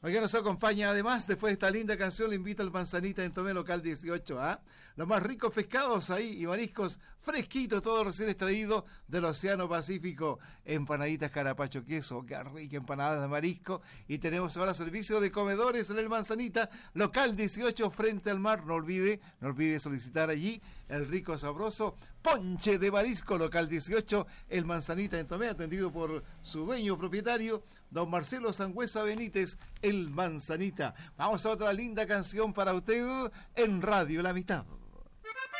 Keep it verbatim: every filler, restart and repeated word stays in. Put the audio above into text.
Oiga, nos acompaña además, después de esta linda canción, le invito al Manzanita en Tomé Local dieciocho, ¿ah? ¿eh? Los más ricos pescados ahí y mariscos fresquitos, todo recién extraído del Océano Pacífico. Empanaditas carapacho queso, qué rica empanadas de marisco. Y tenemos ahora servicio de comedores en el Manzanita, Local dieciocho, frente al mar. No olvide, no olvide solicitar allí el rico sabroso ponche de marisco, Local dieciocho, el Manzanita en Tomé, atendido por su dueño propietario, don Marcelo Sangüesa Benítez, el Manzanita. Vamos a otra linda canción para usted en Radio La Amistad.